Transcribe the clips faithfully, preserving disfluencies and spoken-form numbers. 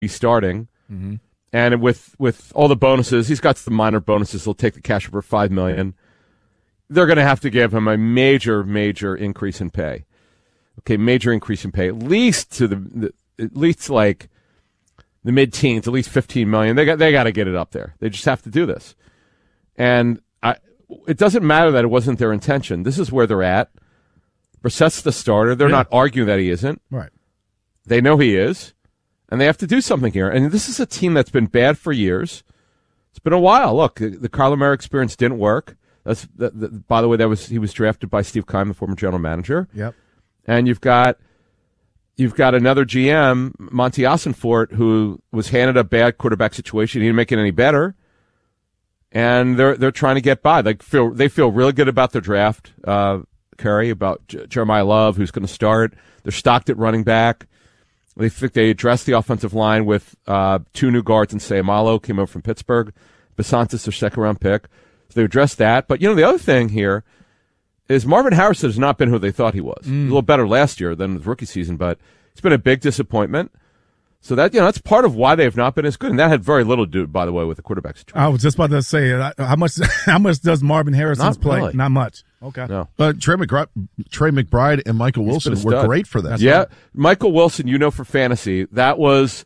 he's starting. Mm-hmm. And with, with all the bonuses, he's got some minor bonuses. He'll take the cash over five million dollars. They're going to have to give him a major, major increase in pay. Okay, major increase in pay, at least to the, the at least like the mid-teens, at least fifteen million dollars. They got they got to get it up there. They just have to do this. And I, it doesn't matter that it wasn't their intention. This is where they're at. Brissett's the starter. They're yeah. not arguing that he isn't. Right. They know he is. And they have to do something here. And this is a team that's been bad for years. It's been a while. Look, the, the Kyler Murray experience didn't work. That's that, that, by the way, that was he was drafted by Steve Keim, the former general manager. Yep. And you've got you've got another G M, Monty Ossenfort, who was handed a bad quarterback situation. He didn't make it any better. And they're they're trying to get by. They feel they feel really good about their draft, uh, Kerry, about J- Jeremiah Love, who's going to start. They're stocked at running back. They think they addressed the offensive line with uh, two new guards, and Sayamalo came over from Pittsburgh. Basantis, their second round pick. So they addressed that. But, you know, the other thing here is Marvin Harrison has not been who they thought he was. Mm. He was a little better last year than his rookie season, but it's been a big disappointment. So that, you know, that's part of why they've not been as good. And that had very little to do, by the way, with the quarterback situation. I was just about to say, how much how much does Marvin Harrison's not play? Really. Not much. Okay. No. But Trey McBride, Trey McBride and Michael Wilson were great for that. That's yeah. Right. Michael Wilson, you know, for fantasy, that was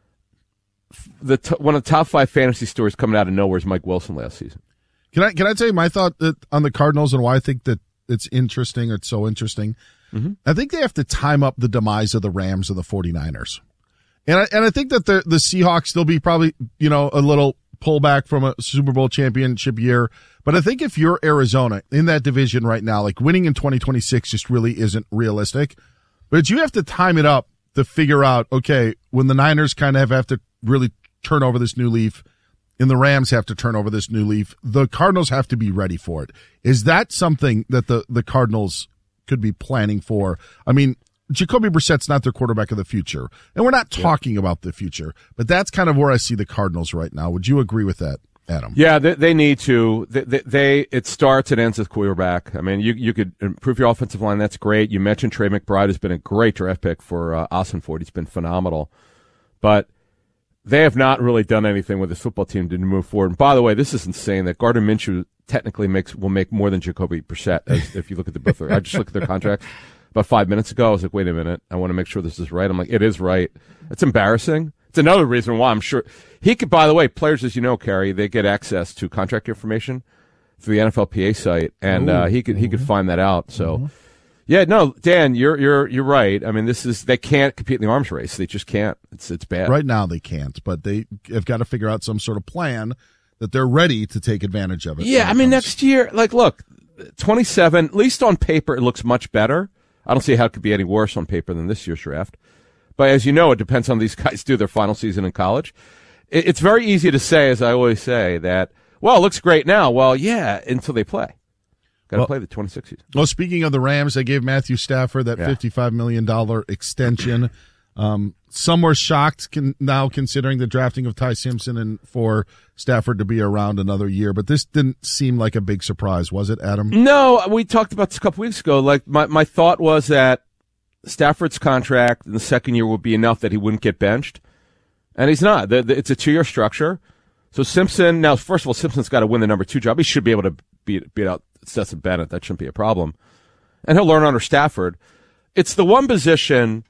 the t- one of the top five fantasy stories coming out of nowhere is Mike Wilson last season. Can I can I tell you my thought that, on the Cardinals and why I think that it's interesting, or it's so interesting? Mm-hmm. I think they have to time up the demise of the Rams and the 49ers. And I, and I think that the the Seahawks, they'll be probably, you know, a little pullback from a Super Bowl championship year. But I think if you're Arizona in that division right now, like winning in twenty twenty-six just really isn't realistic. But you have to time it up to figure out, okay, when the Niners kind of have to really turn over this new leaf, and the Rams have to turn over this new leaf, the Cardinals have to be ready for it. Is that something that the, the Cardinals could be planning for? I mean, Jacoby Brissett's not their quarterback of the future, and we're not talking yeah. about the future, but that's kind of where I see the Cardinals right now. Would you agree with that, Adam? Yeah, they, they need to. They, they, they it starts and ends with quarterback. I mean, you you could improve your offensive line. That's great. You mentioned Trey McBride has been a great draft pick for uh, Ossenfort. He's been phenomenal, but they have not really done anything with this football team to move forward. And by the way, this is insane that Gardner Minshew technically makes will make more than Jacoby Brissett as, if you look at the both. I just looked at their contracts about five minutes ago. I was like, wait a minute, I want to make sure this is right. I'm like, it is right. It's embarrassing. It's another reason why I'm sure he could. By the way, players, as you know, Kerry, they get access to contract information through the N F L P A site, and uh, he could he could find that out. So. Mm-hmm. Yeah, no, Dan, you're you're you're right. I mean, this is they can't compete in the arms race. They just can't. It's it's bad. Right now they can't, but they have got to figure out some sort of plan that they're ready to take advantage of it. Yeah, I mean, next year, like, look, twenty-seven, at least on paper, it looks much better. I don't see how it could be any worse on paper than this year's draft. But as you know, it depends on these guys do their final season in college. It, it's very easy to say, as I always say, that, well, it looks great now. Well, yeah, until they play. Got to well, play the twenty-six season. Well, speaking of the Rams, they gave Matthew Stafford that yeah. fifty-five million dollars extension. um, some were shocked can, now considering the drafting of Ty Simpson and for Stafford to be around another year. But this didn't seem like a big surprise, was it, Adam? No, we talked about this a couple weeks ago. Like my, my thought was that Stafford's contract in the second year would be enough that he wouldn't get benched. And he's not. The, the, it's a two-year structure. So Simpson, now, first of all, Simpson's got to win the number two job. He should be able to beat, beat out Stetson Bennett. That shouldn't be a problem. And he'll learn under Stafford. It's the one position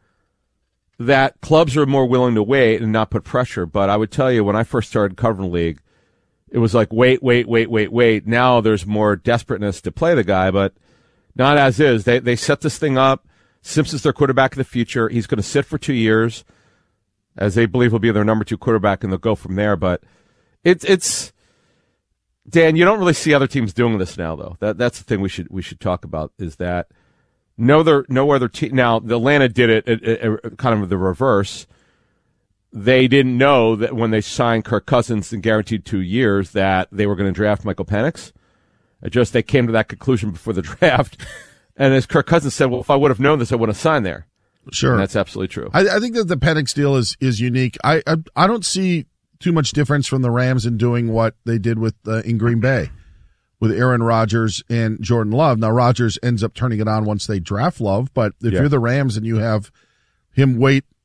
that clubs are more willing to wait and not put pressure. But I would tell you, when I first started covering the league, it was like, wait, wait, wait, wait, wait. Now there's more desperateness to play the guy, but not as is. They they set this thing up. Simpson's their quarterback of the future. He's going to sit for two years, as they believe will be their number two quarterback, and they'll go from there. But it's it's Dan, you don't really see other teams doing this now, though. That that's the thing we should we should talk about is that no other no other team. Now, the Atlanta did it, it, it, it kind of the reverse. They didn't know that when they signed Kirk Cousins and guaranteed two years that they were going to draft Michael Penix. It just they came to that conclusion before the draft. And as Kirk Cousins said, well, if I would have known this, I would have signed there. Sure. And that's absolutely true. I, I think that the Penix deal is, is unique. I, I I don't see too much difference from the Rams in doing what they did with uh, in Green Bay with Aaron Rodgers and Jordan Love. Now, Rodgers ends up turning it on once they draft Love, but if yeah. you're the Rams and you have him wait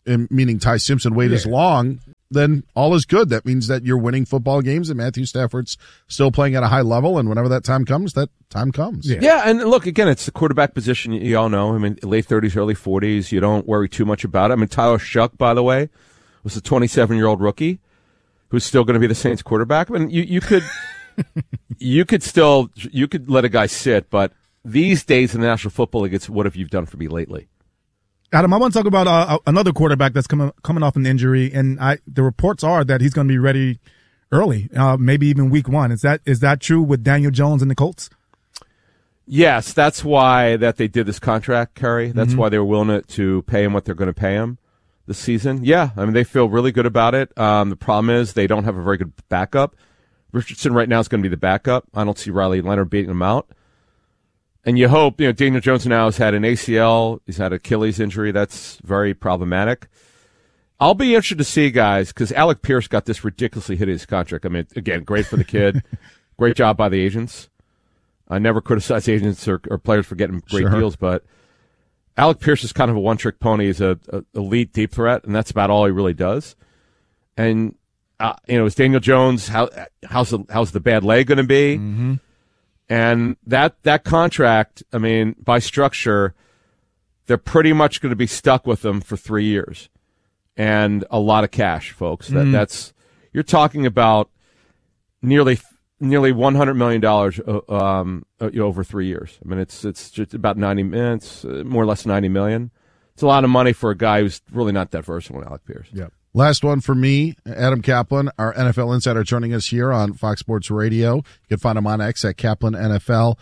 meaning Ty Simpson, wait Yeah. as long, then all is good. That means that you're winning football games and Matthew Stafford's still playing at a high level. And whenever that time comes, that time comes. Yeah. Yeah, and look, again, it's the quarterback position. You, you all know. I mean, late thirties, early forties. You don't worry too much about it. I mean, Tyler Shuck, by the way, was a twenty-seven-year-old rookie who's still going to be the Saints quarterback. I mean, you, you could, you could still, you could let a guy sit, but these days in the National Football League, it's what have you done for me lately? Adam, I want to talk about uh, another quarterback that's coming coming off an injury, and I the reports are that he's going to be ready early, uh, maybe even week one. Is that is that true with Daniel Jones and the Colts? Yes, that's why that they did this contract, Kerry. That's Mm-hmm. why they were willing to, to pay him what they're going to pay him this season. Yeah, I mean, they feel really good about it. Um, the problem is they don't have a very good backup. Richardson right now is going to be the backup. I don't see Riley Leonard beating him out. And you hope, you know, Daniel Jones now has had an A C L. He's had Achilles injury. That's very problematic. I'll be interested to see, guys, because Alec Pierce got this ridiculously hideous contract. I mean, again, great for the kid. Great job by the agents. I never criticize agents or, or players for getting great Sure. deals, but Alec Pierce is kind of a one-trick pony. He's a, a elite deep threat, and that's about all he really does. And, uh, you know, is Daniel Jones, how, how's, the, how's the bad leg going to be? Mm-hmm. And that, that contract, I mean, by structure, they're pretty much going to be stuck with them for three years. And a lot of cash, folks. That, Mm. That's, you're talking about nearly nearly one hundred million dollars uh, um, uh, over three years. I mean, it's it's just about ninety minutes, uh, more or less ninety million. It's a lot of money for a guy who's really not that versatile, Alec Pierce. Yep. Last one for me, Adam Kaplan, our N F L insider, joining us here on Fox Sports Radio. You can find him on X at Kaplan N F L.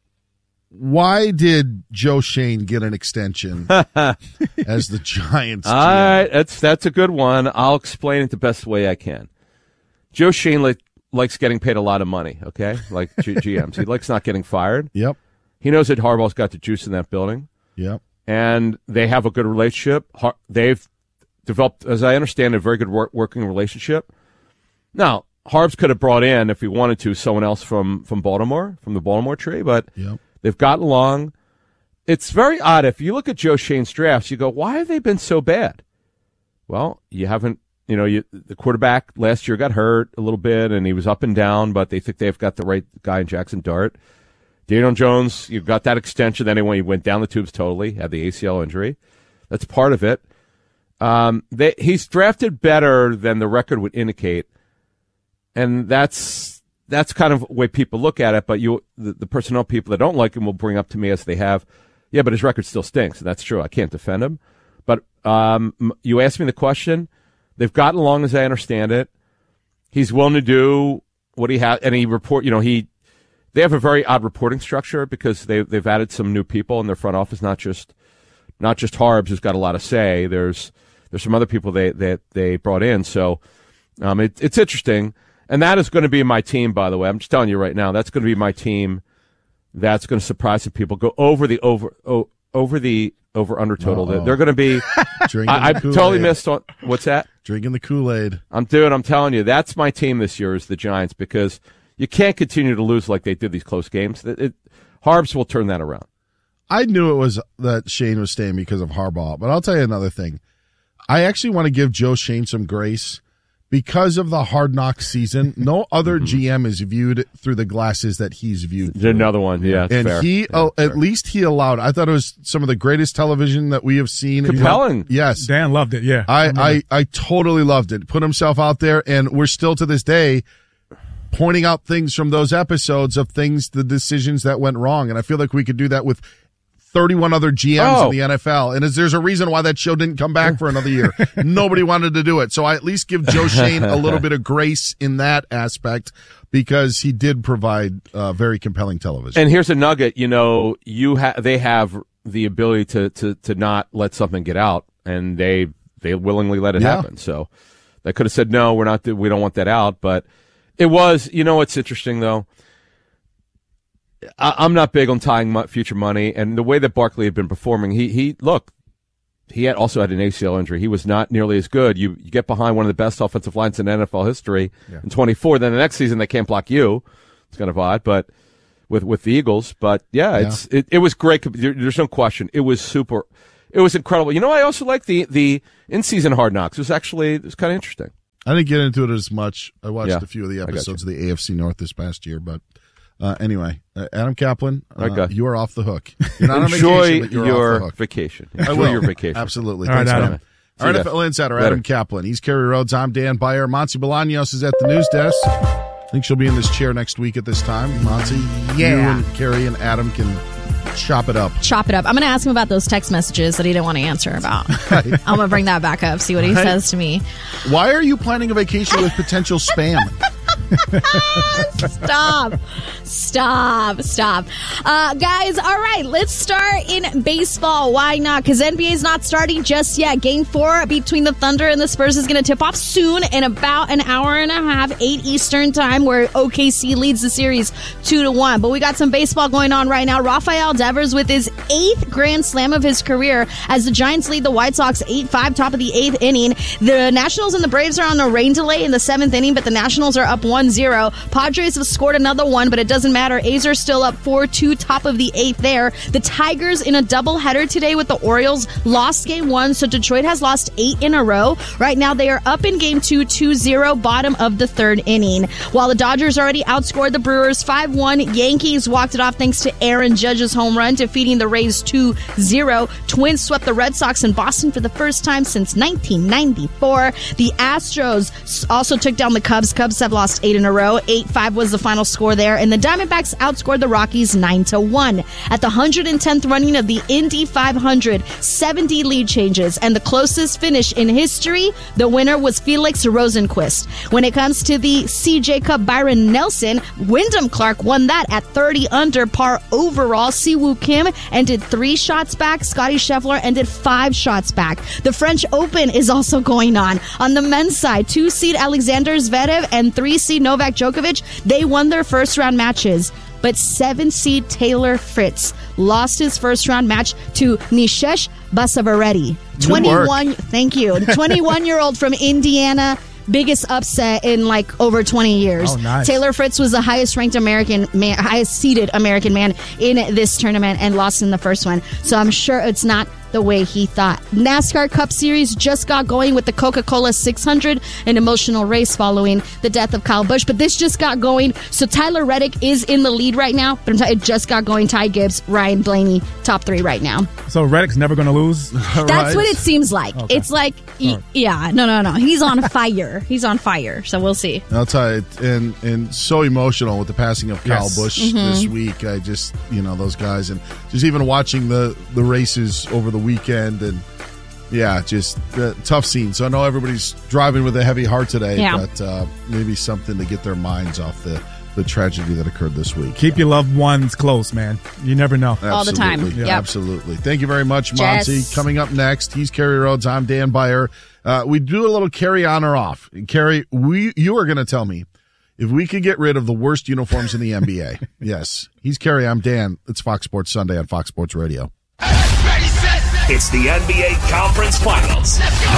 Why did Joe Schoen get an extension as the Giants G M? All right, that's that's a good one. I'll explain it the best way I can. Joe Schoen li- likes getting paid a lot of money, okay, like G- GMs. He likes not getting fired. Yep, He knows that Harbaugh's got the juice in that building, yep. and they have a good relationship. Har- They've developed, as I understand, a very good work- working relationship. Now, Harbs could have brought in, if he wanted to, someone else from, from Baltimore, from the Baltimore tree, but Yep. they've gotten along. It's very odd. If you look at Joe Schoen's drafts, you go, why have they been so bad? Well, you haven't, you know, you, the quarterback last year got hurt a little bit, and he was up and down, but they think they've got the right guy in Jackson Dart. Daniel Jones, you got that extension. Then when he went down the tubes totally, had the A C L injury. That's part of it. Um, they, he's drafted better than the record would indicate, and that's that's kind of the way people look at it. But you, the, the personnel people that don't like him will bring up to me as they have, yeah, but his record still stinks, and that's true. I can't defend him. But um, you asked me the question. They've gotten along, as I understand it. He's willing to do what he has, and he report. You know, he they have a very odd reporting structure because they they've added some new people in their front office, not just not just Harbs, who's got a lot of say. There's there's some other people they that they, they brought in. So um, it, it's interesting, and that is going to be my team. By the way, I'm just telling you right now, that's going to be my team. That's going to surprise some people. Go over the over oh, over the over under total. They're, they're going to be. Drinking I, I the Kool-Aid. totally missed on what's that. Drinking the Kool-Aid. I'm doing. I'm telling you, that's my team this year is the Giants because you can't continue to lose like they did these close games. It, it, Harbs will turn that around. I knew it was that Schoen was staying because of Harbaugh, but I'll tell you another thing. I actually want to give Joe Schoen some grace because of the Hard Knocks season. No other Mm-hmm. G M is viewed through the glasses that he's viewed through. Another one, yeah, it's and fair. he, Yeah, uh, fair. at least he allowed. I thought it was some of the greatest television that we have seen. Compelling. Yes, Dan loved it. Yeah, I, I, I totally loved it. Put himself out there, and we're still to this day pointing out things from those episodes of things, the decisions that went wrong. And I feel like we could do that with thirty-one other G Ms Oh. in the N F L. And is, there's a reason why that show didn't come back for another year. Nobody wanted to do it. So I at least give Joe Schoen a little bit of grace in that aspect because he did provide uh, very compelling television. And here's a nugget. You know, you ha- they have the ability to, to, to not let something get out, and they they willingly let it Yeah. happen. So they could have said no, we're not. We don't want that out. But it was. You know, what's interesting though. I, I'm not big on tying mo- future money, and the way that Barkley had been performing, he he look. He had also had an A C L injury. He was not nearly as good. You, you get behind one of the best offensive lines in N F L history Yeah. in twenty-four. Then the next season they can't block you. It's kind of odd, but with with the Eagles. But yeah, it's it, it was great. There, there's no question. It was super. it was incredible. You know, I also like the the in season Hard Knocks. It was actually it was kind of interesting. I didn't get into it as much. I watched Yeah, a few of the I got episodes of the A F C North this past year, but uh, anyway, uh, Adam Kaplan, uh, Okay. you are off the hook. You're not on Enjoy vacation, but you're your off the hook. vacation. I Enjoy will. your vacation. Absolutely. All right, Thanks, Adam. man. See Our you N F L guys. Insider, Later. Adam Kaplan. He's Kerry Rhodes. I'm Dan Beyer. Monty Bolaños is at the news desk. I think she'll be in this chair next week at this time. Monty, you Yeah. and Kerry and Adam can chop it up. Chop it up. I'm going to ask him about those text messages that he didn't want to answer about. Right. I'm going to bring that back up, see what he Right. says to me. Why are you planning a vacation with potential spam? Stop. Stop. Stop. Uh, guys, all right, let's start in baseball. Why not? Because N B A is not starting just yet. Game four between the Thunder and the Spurs is going to tip off soon in about an hour and a half, eight Eastern time, where O K C leads the series two to one. But we got some baseball going on right now. Rafael Devers with his eighth Grand Slam of his career as the Giants lead the White Sox eight five, top of the eighth inning. The Nationals and the Braves are on a rain delay in the seventh inning, but the Nationals are up one zero. Padres have scored another one, but it doesn't matter. A's are still up four two, top of the eighth there. The Tigers in a doubleheader today with the Orioles lost game one, so Detroit has lost eight in a row. Right now they are up in game two, two zero, bottom of the third inning. While the Dodgers already outscored the Brewers five one, Yankees walked it off thanks to Aaron Judge's home run, defeating the Rays two zero. Twins swept the Red Sox in Boston for the first time since nineteen ninety-four. The Astros also took down the Cubs. Cubs have lost eight in a row. eight five was the final score there, and the Diamondbacks outscored the Rockies nine to one. At the one hundred tenth running of the Indy five hundred, seventy lead changes, and the closest finish in history, the winner was Felix Rosenquist. When it comes to the C J Cup, Byron Nelson, Wyndham Clark won that at thirty under par overall. Siwoo Kim ended three shots back. Scotty Scheffler ended five shots back. The French Open is also going on. On the men's side, two-seed Alexander Zverev and three-seed Novak Djokovic, they won their first-round matches. But seven-seed Taylor Fritz lost his first-round match to Nishesh Basavaretti. twenty-one, thank you. twenty-one-year-old from Indiana. Biggest upset in like over twenty years. Oh, nice. Taylor Fritz was the highest ranked American man, highest seeded American man in this tournament and lost in the first one. So I'm sure it's not the way he thought. NASCAR Cup Series just got going with the Coca-Cola six hundred, an emotional race following the death of Kyle Busch. But this just got going. So Tyler Reddick is in the lead right now. But I'm telling you, it just got going. Ty Gibbs, Ryan Blaney, top three right now. So Reddick's never going to lose? That's Right. what it seems like. Okay. It's like, y- Right. yeah, no, no, no. He's on fire. He's on fire. So we'll see. I'll tell you, and and so emotional with the passing of Kyle Yes. Busch Mm-hmm. this week. I just, you know, those guys, and just even watching the the races over the weekend, and yeah, just uh, tough scene. So I know everybody's driving with a heavy heart today, Yeah. but uh, maybe something to get their minds off the the tragedy that occurred this week. Keep your loved ones close, man. You never know. All the time. Absolutely. Yep. Absolutely. Thank you very much, Monty. Jess. Coming up next, he's Kerry Rhodes. I'm Dan Beyer. Uh, we do a little Kerry on or off. Kerry, we you are going to tell me if we could get rid of the worst uniforms in the N B A. Yes. He's Kerry. I'm Dan. It's Fox Sports Sunday on Fox Sports Radio. It's the N B A Conference Finals.